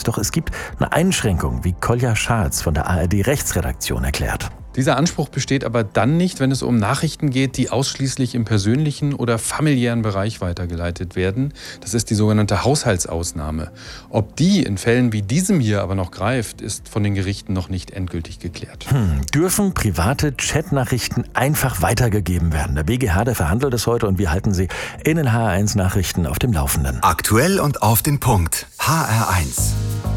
Recht. Doch es gibt eine Einschränkung, wie Kolja Scharz von der ARD-Rechtsredaktion erklärt. Dieser Anspruch besteht aber dann nicht, wenn es um Nachrichten geht, die ausschließlich im persönlichen oder familiären Bereich weitergeleitet werden. Das ist die sogenannte Haushaltsausnahme. Ob die in Fällen wie diesem hier aber noch greift, ist von den Gerichten noch nicht endgültig geklärt. Dürfen private Chatnachrichten einfach weitergegeben werden? Der BGH, der verhandelt es heute und wir halten Sie in den HR1 Nachrichten auf dem Laufenden. Aktuell und auf den Punkt. HR1.